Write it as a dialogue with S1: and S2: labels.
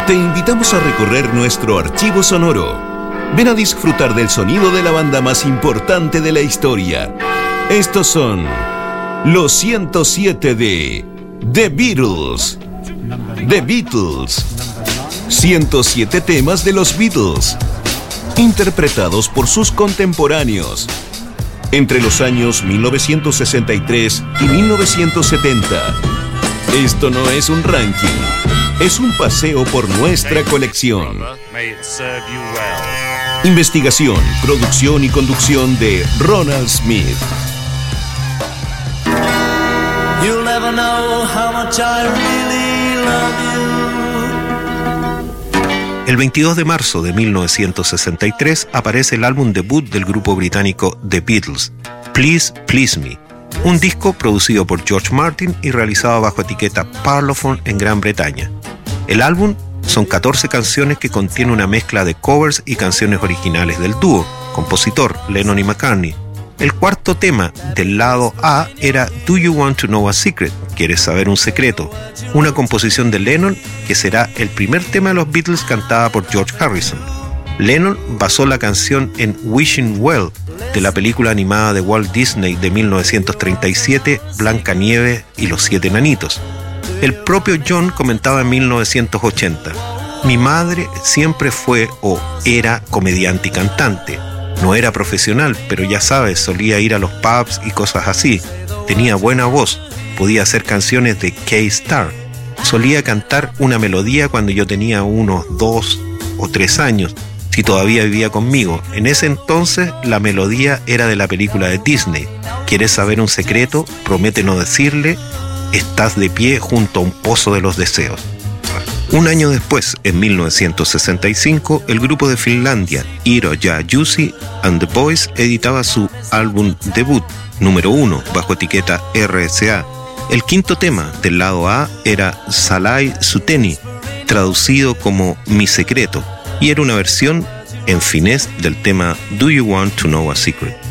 S1: Te invitamos a recorrer nuestro archivo sonoro. Ven a disfrutar del sonido de la banda más importante de la historia. Estos son los 107 de The Beatles. The Beatles. 107 temas de los Beatles, interpretados por sus contemporáneos entre los años 1963 y 1970. Esto no es un ranking, es un paseo por nuestra colección. Investigación, producción y conducción de Ronald Smith.
S2: You'll never know how much I really love you.
S3: El 22 de marzo de 1963 aparece el álbum debut del grupo británico The Beatles, Please Please Me, un disco producido por George Martin y realizado bajo etiqueta Parlophone en Gran Bretaña. El álbum son 14 canciones que contiene una mezcla de covers y canciones originales del dúo, compositor Lennon y McCartney. El cuarto tema del lado A era Do You Want to Know a Secret? ¿Quieres saber un secreto? Una composición de Lennon que será el primer tema de los Beatles cantada por George Harrison. Lennon basó la canción en Wishing Well, de la película animada de Walt Disney de 1937, Blancanieves y los 7 enanitos. El propio John comentaba en 1980, mi madre siempre fue o era comediante y cantante. No era profesional, pero ya sabes, solía ir a los pubs y cosas así. Tenía buena voz, podía hacer canciones de K-Star. Solía cantar una melodía cuando yo tenía unos 2 o 3 años, si todavía vivía conmigo. En ese entonces la melodía era de la película de Disney. ¿Quieres saber un secreto? Promete no decirle. Estás de pie junto a un pozo de los deseos. Un año después, en 1965, el grupo de Finlandia, Iiro ja Jussi and the Boys, editaba su álbum debut, número 1, bajo etiqueta RCA. El quinto tema del lado A era Salai Suteni, traducido como Mi Secreto, y era una versión en finés del tema Do You Want to Know a Secret?